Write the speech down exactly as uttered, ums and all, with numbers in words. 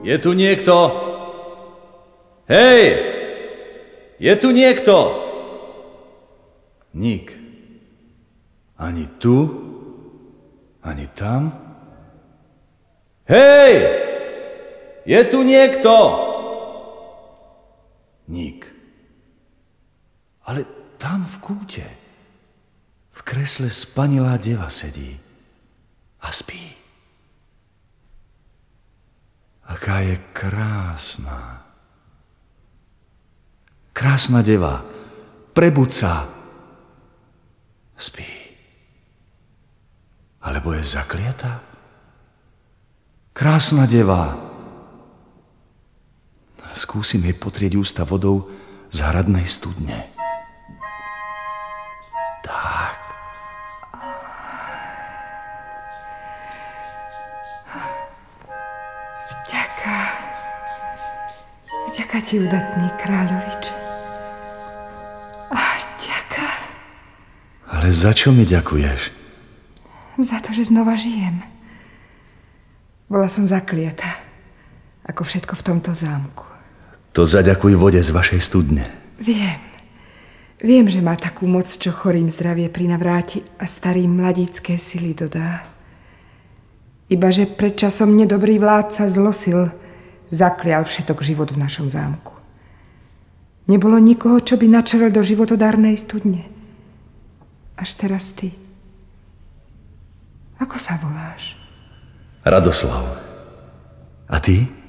Je tu niekto? Hej! Je tu niekto? Nik. Ani tu, ani tam. Hej! Je tu niekto? Nik. Ale tam v kúte, v kresle spanilá deva sedí a spí. Aká je krásna. Krásna deva, prebuď sa. Spí. Alebo je zakliatá? Krásna deva. Skúsim jej potrieť ústa vodou z hradnej studne. Tak. Vďaka. Vďaka ti, udatný kráľovič. Ach, vďaka. Ale za čo mi ďakuješ? Za to, že znova žijem. Bola som zakliatá, ako všetko v tomto zámku. To zaďakuj vode z vašej studne. Viem. Viem, že má takú moc, čo chorým zdravie prinavráti a starým mladícké sily dodá. Ibaže predčasom nedobrý vládca zlosil, zaklial všetok život v našom zámku. Nebolo nikoho, čo by načrel do životodárnej studne. Až teraz ty. Ako sa voláš? Radoslav. A ty?